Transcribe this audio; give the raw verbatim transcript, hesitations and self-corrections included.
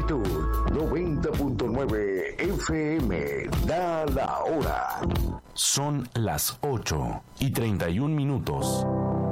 actitud. noventa punto nueve F M. Da la hora. Son las ocho y treinta y un minutos.